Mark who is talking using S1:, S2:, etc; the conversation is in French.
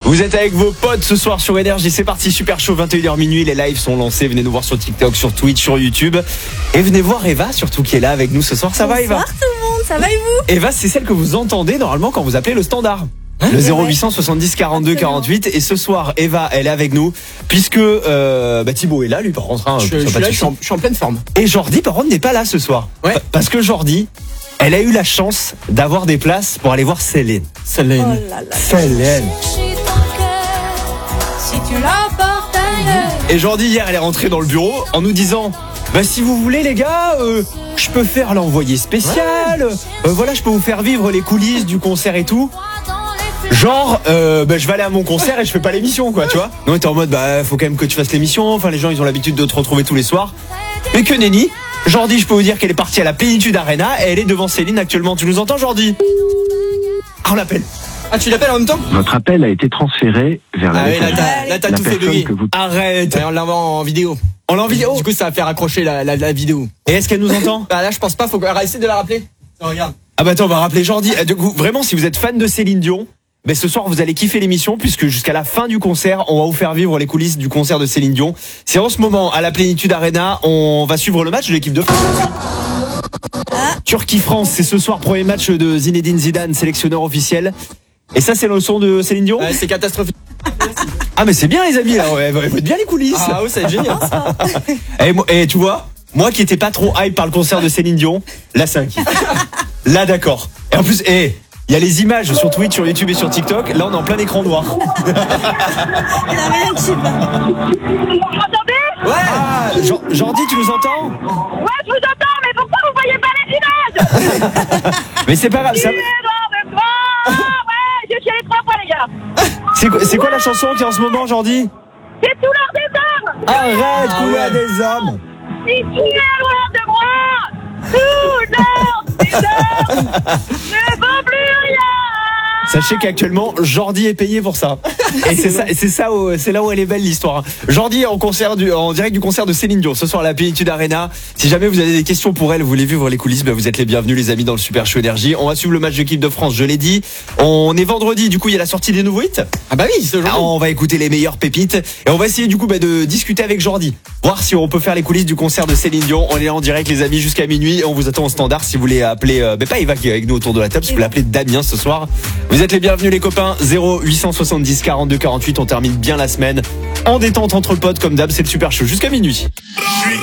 S1: Vous êtes avec vos potes ce soir sur Énergie, c'est parti, super chaud, 21h minuit, les lives sont lancés, venez nous voir sur TikTok, sur Twitch, sur YouTube. Et venez voir Eva surtout qui est là avec nous ce soir, ça va Eva?
S2: Bonsoir tout le monde, ça va et vous?
S1: Eva, c'est celle que vous entendez normalement quand vous appelez le standard. Le 0800 70 42 48. Et ce soir, Eva, elle est avec nous puisque Thibaut est là, lui par contre.
S3: Je suis en pleine forme.
S1: Et Jordi, par contre, n'est pas là ce soir.
S3: Ouais.
S1: Parce que Jordi, elle a eu la chance d'avoir des places pour aller voir Céline.
S2: Oh là là.
S1: Céline.
S2: Si tu l'apportes ailleurs.
S1: Et Jordi, hier, elle est rentrée dans le bureau en nous disant si vous voulez les gars, je peux faire l'envoyé spécial. Voilà, je peux vous faire vivre les coulisses du concert et tout. Genre, je vais aller à mon concert et je fais pas l'émission, quoi, tu vois. Non, t'es en mode, faut quand même que tu fasses l'émission. Enfin, les gens, ils ont l'habitude de te retrouver tous les soirs. Mais que nenni. Jordi, je peux vous dire qu'elle est partie à la Plénitude Arena et elle est devant Céline actuellement. Tu nous entends, Jordi? Ah, on l'appelle.
S3: Ah, tu l'appelles en même temps?
S4: Votre appel a été transféré vers la messagerie.
S3: Là, t'as
S4: La
S3: tout fait
S4: personne
S3: bugger.
S4: que vous...
S1: Arrête.
S3: On l'envoie en vidéo.
S1: On l'a en vidéo.
S3: Du coup, ça va faire accrocher la vidéo.
S1: Et est-ce qu'elle nous entend?
S3: Là, je pense pas, faut essayer de la rappeler. Regarde.
S1: Ah attends, on va rappeler Jordi. Du coup, vraiment, si vous êtes fan de Céline Dion, ce soir vous allez kiffer l'émission puisque jusqu'à la fin du concert, on va vous faire vivre les coulisses du concert de Céline Dion. C'est en ce moment à la Plénitude Arena, on va suivre le match de l'équipe de France. Turquie-France, c'est ce soir, premier match de Zinedine Zidane, sélectionneur officiel. Et ça, c'est le son de Céline Dion?
S3: C'est catastrophique.
S1: Ah mais c'est bien les amis, là, ouais, vous faites bien les coulisses.
S3: Ah ouais, c'est génial.
S1: Et tu vois, moi qui étais pas trop hype par le concert de Céline Dion, là c'est un kiff. Là d'accord. Et en plus, il y a les images sur Twitch, sur YouTube et sur TikTok. Là on est en plein écran noir.
S2: Il a rien qui va.
S5: Vous m'entendez?
S1: Ouais. Ah, Jordi, tu nous entends?
S5: Ouais, je vous entends, mais pourquoi vous voyez pas les images?
S1: Mais c'est pas grave. Ça...
S5: Ouais, je suis allé 3 fois, les gars.
S1: C'est quoi la chanson qui est en ce moment, Jordi?
S5: C'est tout l'heure des hommes.
S1: Arrête, couleur des hommes.
S5: Si tu es loin de moi, tout l'heure des hommes ne vaut plus rien.
S1: Sachez qu'actuellement, Jordi est payé pour ça. Et c'est là où elle est belle l'histoire. Jordi est en direct du concert de Céline Dion ce soir à la Plénitude Arena. Si jamais vous avez des questions pour elle, vous voulez vivre les coulisses, vous êtes les bienvenus les amis dans le Super Show Énergie. On va suivre le match de l'équipe de France, je l'ai dit. On est vendredi, du coup il y a la sortie des nouveaux hits.
S3: Ah bah oui, c'est aujourd'hui.
S1: On va écouter les meilleures pépites et on va essayer du coup de discuter avec Jordi, voir si on peut faire les coulisses du concert de Céline Dion. On est là en direct les amis jusqu'à minuit. On vous attend au standard si vous voulez appeler pas Eva qui est avec nous autour de la table, si vous voulez appeler Damien ce soir. Vous êtes les bienvenus les copains. 0870 42 48. On termine bien la semaine en détente entre potes comme d'hab. C'est le Super Show jusqu'à minuit.